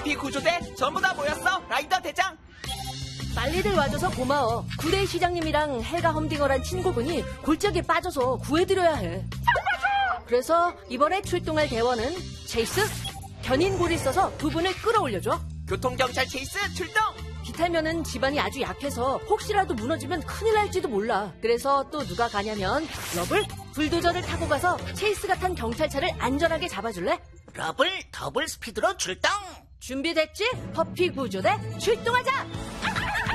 퍼피 구조대 전부 다 모였어, 라이더 대장. 빨리들 와줘서 고마워. 구대 시장님이랑 헬가 험딩어란 친구분이 골짜기에 빠져서 구해드려야 해. 그래서 이번에 출동할 대원은 체이스, 견인골이 써서 두 분을 끌어올려줘. 교통경찰 체이스 출동. 기타면은 집안이 아주 약해서 혹시라도 무너지면 큰일 날지도 몰라. 그래서 또 누가 가냐면 러블, 불도저를 타고 가서 체이스가 탄 경찰차를 안전하게 잡아줄래? 러블 더블 스피드로 출동. 준비됐지? 퍼피 구조대 출동하자!